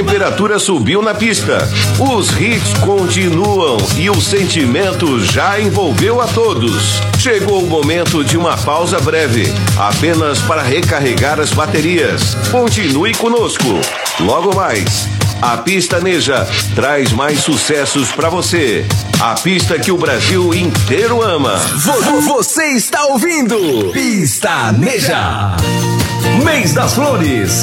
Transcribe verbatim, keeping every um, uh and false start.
temperatura subiu na pista. Os hits continuam e o sentimento já envolveu a todos. Chegou o momento de uma pausa breve, apenas para recarregar as baterias. Continue conosco. Logo mais, a Pista Neja traz mais sucessos para você. A pista que o Brasil inteiro ama. Você está ouvindo Pista Neja. Mês das Flores.